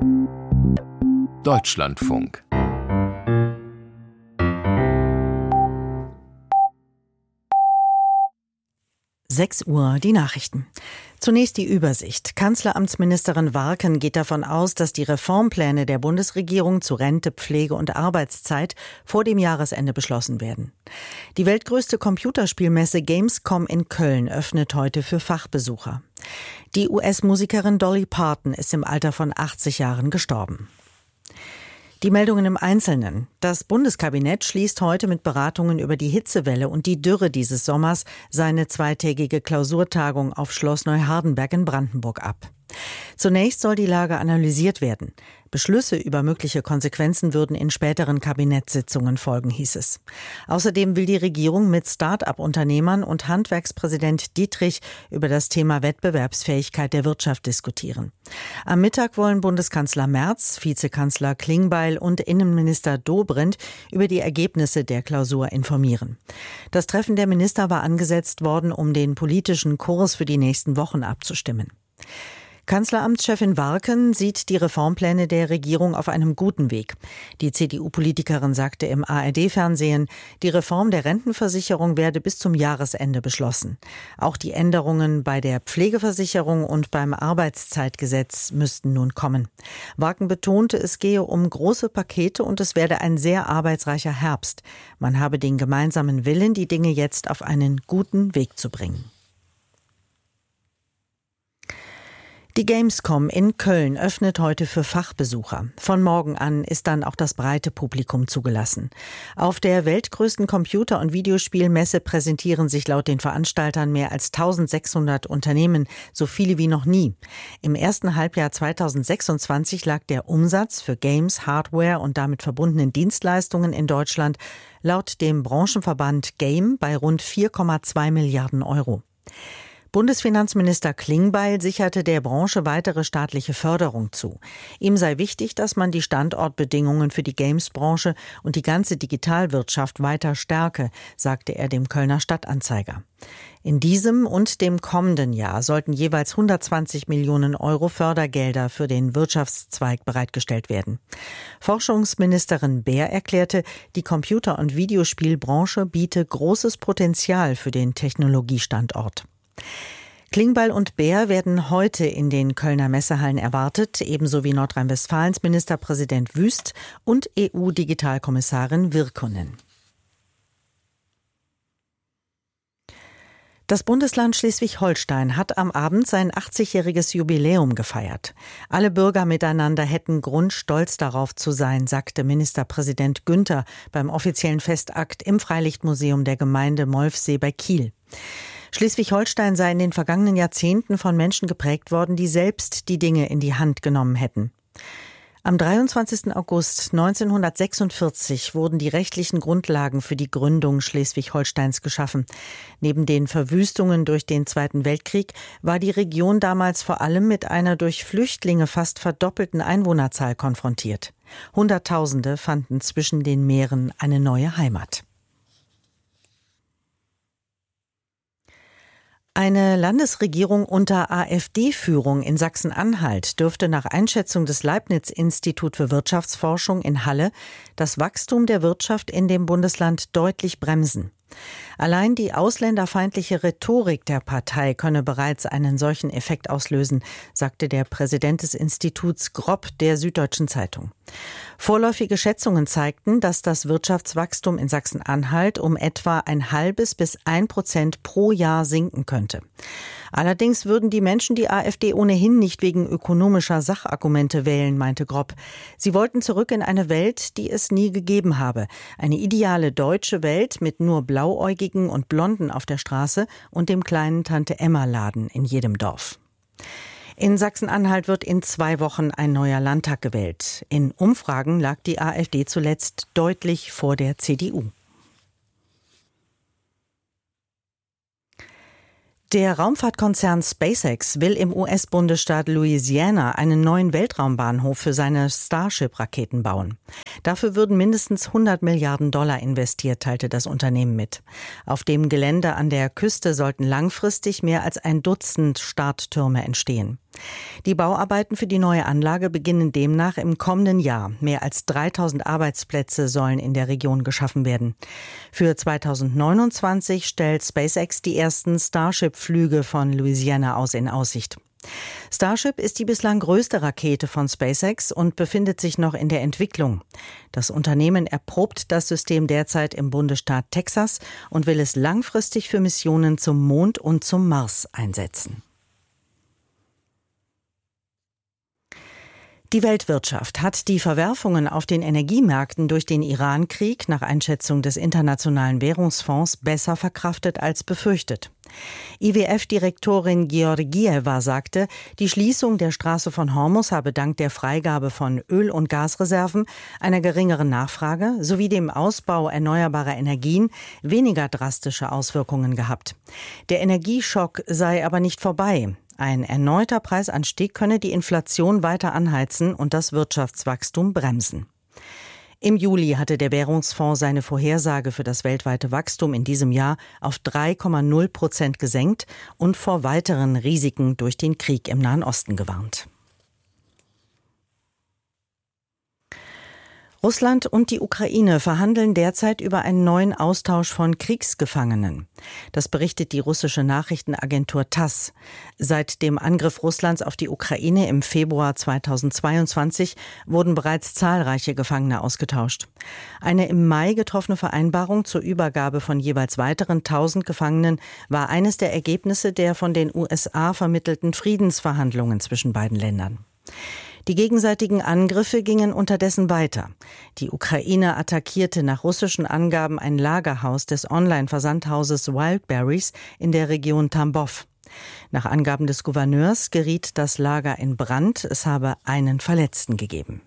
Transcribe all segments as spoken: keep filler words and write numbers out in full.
Deutschlandfunk. sechs Uhr, die Nachrichten. Zunächst die Übersicht. Kanzleramtsministerin Warken geht davon aus, dass die Reformpläne der Bundesregierung zu Rente, Pflege und Arbeitszeit vor dem Jahresende beschlossen werden. Die weltgrößte Computerspielmesse Gamescom in Köln öffnet heute für Fachbesucher. Die U S-Musikerin Dolly Parton ist im Alter von achtzig Jahren gestorben. Die Meldungen im Einzelnen. Das Bundeskabinett schließt heute mit Beratungen über die Hitzewelle und die Dürre dieses Sommers seine zweitägige Klausurtagung auf Schloss Neuhardenberg in Brandenburg ab. Zunächst soll die Lage analysiert werden. Beschlüsse über mögliche Konsequenzen würden in späteren Kabinettssitzungen folgen, hieß es. Außerdem will die Regierung mit Start-up-Unternehmern und Handwerkspräsident Dietrich über das Thema Wettbewerbsfähigkeit der Wirtschaft diskutieren. Am Mittag wollen Bundeskanzler Merz, Vizekanzler Klingbeil und Innenminister Dobrindt über die Ergebnisse der Klausur informieren. Das Treffen der Minister war angesetzt worden, um den politischen Kurs für die nächsten Wochen abzustimmen. Kanzleramtschefin Warken sieht die Reformpläne der Regierung auf einem guten Weg. Die C D U-Politikerin sagte im A R D-Fernsehen, die Reform der Rentenversicherung werde bis zum Jahresende beschlossen. Auch die Änderungen bei der Pflegeversicherung und beim Arbeitszeitgesetz müssten nun kommen. Warken betonte, es gehe um große Pakete und es werde ein sehr arbeitsreicher Herbst. Man habe den gemeinsamen Willen, die Dinge jetzt auf einen guten Weg zu bringen. Die Gamescom in Köln öffnet heute für Fachbesucher. Von morgen an ist dann auch das breite Publikum zugelassen. Auf der weltgrößten Computer- und Videospielmesse präsentieren sich laut den Veranstaltern mehr als eintausendsechshundert Unternehmen, so viele wie noch nie. Im ersten Halbjahr zweitausendsechsundzwanzig lag der Umsatz für Games, Hardware und damit verbundenen Dienstleistungen in Deutschland laut dem Branchenverband Game bei rund vier Komma zwei Milliarden Euro. Bundesfinanzminister Klingbeil sicherte der Branche weitere staatliche Förderung zu. Ihm sei wichtig, dass man die Standortbedingungen für die Games-Branche und die ganze Digitalwirtschaft weiter stärke, sagte er dem Kölner Stadtanzeiger. In diesem und dem kommenden Jahr sollten jeweils hundertzwanzig Millionen Euro Fördergelder für den Wirtschaftszweig bereitgestellt werden. Forschungsministerin Baer erklärte, die Computer- und Videospielbranche biete großes Potenzial für den Technologiestandort. Klingbeil und Baer werden heute in den Kölner Messehallen erwartet, ebenso wie Nordrhein-Westfalens Ministerpräsident Wüst und E U-Digitalkommissarin Virkkunen. Das Bundesland Schleswig-Holstein hat am Abend sein achtzigjähriges Jubiläum gefeiert. Alle Bürger miteinander hätten Grund, stolz darauf zu sein, sagte Ministerpräsident Günther beim offiziellen Festakt im Freilichtmuseum der Gemeinde Molfsee bei Kiel. Schleswig-Holstein sei in den vergangenen Jahrzehnten von Menschen geprägt worden, die selbst die Dinge in die Hand genommen hätten. Am dreiundzwanzigsten August neunzehnhundertsechsundvierzig wurden die rechtlichen Grundlagen für die Gründung Schleswig-Holsteins geschaffen. Neben den Verwüstungen durch den Zweiten Weltkrieg war die Region damals vor allem mit einer durch Flüchtlinge fast verdoppelten Einwohnerzahl konfrontiert. Hunderttausende fanden zwischen den Meeren eine neue Heimat. Eine Landesregierung unter AfD-Führung in Sachsen-Anhalt dürfte nach Einschätzung des Leibniz-Institut für Wirtschaftsforschung in Halle das Wachstum der Wirtschaft in dem Bundesland deutlich bremsen. Allein die ausländerfeindliche Rhetorik der Partei könne bereits einen solchen Effekt auslösen, sagte der Präsident des Instituts Grob der Süddeutschen Zeitung. Vorläufige Schätzungen zeigten, dass das Wirtschaftswachstum in Sachsen-Anhalt um etwa ein halbes bis ein Prozent pro Jahr sinken könnte. Allerdings würden die Menschen die AfD ohnehin nicht wegen ökonomischer Sachargumente wählen, meinte Grob. Sie wollten zurück in eine Welt, die es nie gegeben habe. Eine ideale deutsche Welt mit nur Blauäugigen und Blonden auf der Straße und dem kleinen Tante-Emma-Laden in jedem Dorf. In Sachsen-Anhalt wird in zwei Wochen ein neuer Landtag gewählt. In Umfragen lag die AfD zuletzt deutlich vor der C D U. Der Raumfahrtkonzern SpaceX will im U S-Bundesstaat Louisiana einen neuen Weltraumbahnhof für seine Starship-Raketen bauen. Dafür würden mindestens hundert Milliarden Dollar investiert, teilte das Unternehmen mit. Auf dem Gelände an der Küste sollten langfristig mehr als ein Dutzend Starttürme entstehen. Die Bauarbeiten für die neue Anlage beginnen demnach im kommenden Jahr. Mehr als dreitausend Arbeitsplätze sollen in der Region geschaffen werden. Für zweitausendneunundzwanzig stellt SpaceX die ersten Starship-Flüge von Louisiana aus in Aussicht. Starship ist die bislang größte Rakete von SpaceX und befindet sich noch in der Entwicklung. Das Unternehmen erprobt das System derzeit im Bundesstaat Texas und will es langfristig für Missionen zum Mond und zum Mars einsetzen. Die Weltwirtschaft hat die Verwerfungen auf den Energiemärkten durch den Iran-Krieg nach Einschätzung des Internationalen Währungsfonds besser verkraftet als befürchtet. I W F-Direktorin Georgieva sagte, die Schließung der Straße von Hormuz habe dank der Freigabe von Öl- und Gasreserven, einer geringeren Nachfrage sowie dem Ausbau erneuerbarer Energien weniger drastische Auswirkungen gehabt. Der Energieschock sei aber nicht vorbei. Ein erneuter Preisanstieg könne die Inflation weiter anheizen und das Wirtschaftswachstum bremsen. Im Juli hatte der Währungsfonds seine Vorhersage für das weltweite Wachstum in diesem Jahr auf drei Komma null Prozent gesenkt und vor weiteren Risiken durch den Krieg im Nahen Osten gewarnt. Russland und die Ukraine verhandeln derzeit über einen neuen Austausch von Kriegsgefangenen. Das berichtet die russische Nachrichtenagentur TASS. Seit dem Angriff Russlands auf die Ukraine im Februar zweitausendzweiundzwanzig wurden bereits zahlreiche Gefangene ausgetauscht. Eine im Mai getroffene Vereinbarung zur Übergabe von jeweils weiteren tausend Gefangenen war eines der Ergebnisse der von den U S A vermittelten Friedensverhandlungen zwischen beiden Ländern. Die gegenseitigen Angriffe gingen unterdessen weiter. Die Ukraine attackierte nach russischen Angaben ein Lagerhaus des Online-Versandhauses Wildberries in der Region Tambov. Nach Angaben des Gouverneurs geriet das Lager in Brand. Es habe einen Verletzten gegeben.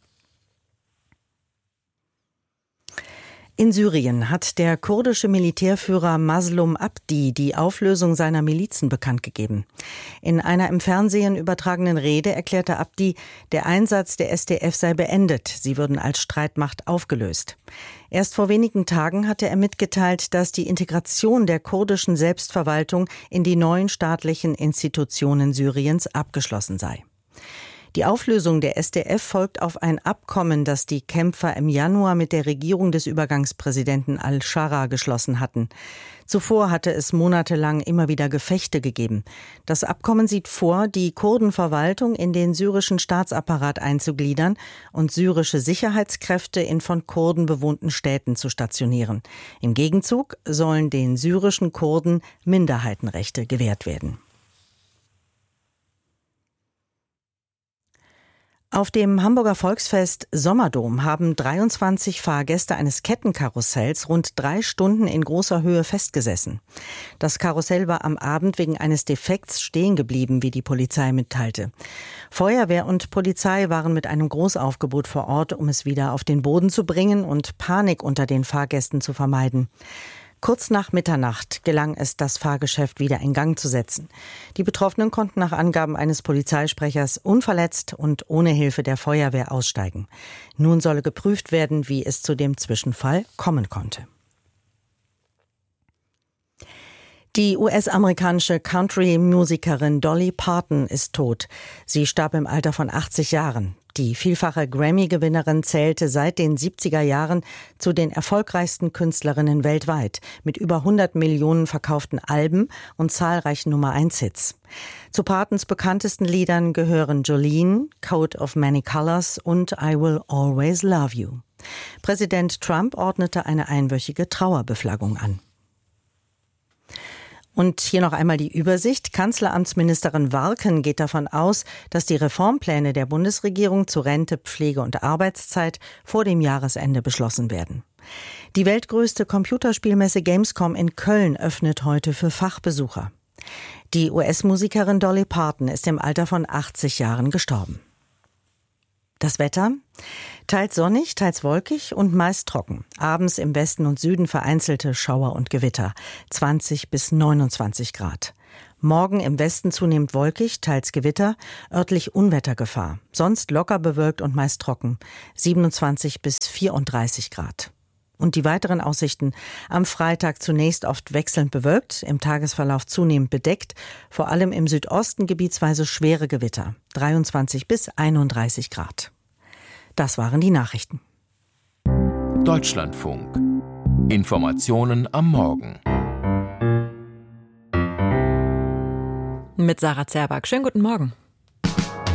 In Syrien hat der kurdische Militärführer Mazlum Abdi die Auflösung seiner Milizen bekannt gegeben. In einer im Fernsehen übertragenen Rede erklärte Abdi, der Einsatz der S D F sei beendet, sie würden als Streitmacht aufgelöst. Erst vor wenigen Tagen hatte er mitgeteilt, dass die Integration der kurdischen Selbstverwaltung in die neuen staatlichen Institutionen Syriens abgeschlossen sei. Die Auflösung der S D F folgt auf ein Abkommen, das die Kämpfer im Januar mit der Regierung des Übergangspräsidenten al-Shara geschlossen hatten. Zuvor hatte es monatelang immer wieder Gefechte gegeben. Das Abkommen sieht vor, die Kurdenverwaltung in den syrischen Staatsapparat einzugliedern und syrische Sicherheitskräfte in von Kurden bewohnten Städten zu stationieren. Im Gegenzug sollen den syrischen Kurden Minderheitenrechte gewährt werden. Auf dem Hamburger Volksfest Sommerdom haben dreiundzwanzig Fahrgäste eines Kettenkarussells rund drei Stunden in großer Höhe festgesessen. Das Karussell war am Abend wegen eines Defekts stehen geblieben, wie die Polizei mitteilte. Feuerwehr und Polizei waren mit einem Großaufgebot vor Ort, um es wieder auf den Boden zu bringen und Panik unter den Fahrgästen zu vermeiden. Kurz nach Mitternacht gelang es, das Fahrgeschäft wieder in Gang zu setzen. Die Betroffenen konnten nach Angaben eines Polizeisprechers unverletzt und ohne Hilfe der Feuerwehr aussteigen. Nun solle geprüft werden, wie es zu dem Zwischenfall kommen konnte. Die U S-amerikanische Country-Musikerin Dolly Parton ist tot. Sie starb im Alter von achtzig Jahren. Die vielfache Grammy-Gewinnerin zählte seit den siebziger Jahren zu den erfolgreichsten Künstlerinnen weltweit, mit über hundert Millionen verkauften Alben und zahlreichen Nummer-eins-Hits. Zu Partons bekanntesten Liedern gehören Jolene, Coat of Many Colors und I Will Always Love You. Präsident Trump ordnete eine einwöchige Trauerbeflaggung an. Und hier noch einmal die Übersicht. Kanzleramtsministerin Warken geht davon aus, dass die Reformpläne der Bundesregierung zu Rente, Pflege und Arbeitszeit vor dem Jahresende beschlossen werden. Die weltgrößte Computerspielmesse Gamescom in Köln öffnet heute für Fachbesucher. Die U S-Musikerin Dolly Parton ist im Alter von achtzig Jahren gestorben. Das Wetter? Teils sonnig, teils wolkig und meist trocken. Abends im Westen und Süden vereinzelte Schauer und Gewitter. zwanzig bis neunundzwanzig Grad. Morgen im Westen zunehmend wolkig, teils Gewitter, örtlich Unwettergefahr. Sonst locker bewölkt und meist trocken. siebenundzwanzig bis vierunddreißig Grad. Und die weiteren Aussichten: am Freitag zunächst oft wechselnd bewölkt, im Tagesverlauf zunehmend bedeckt, vor allem im Südosten gebietsweise schwere Gewitter. dreiundzwanzig bis einunddreißig Grad. Das waren die Nachrichten. Deutschlandfunk. Informationen am Morgen. Mit Sarah Zerback. Schönen guten Morgen.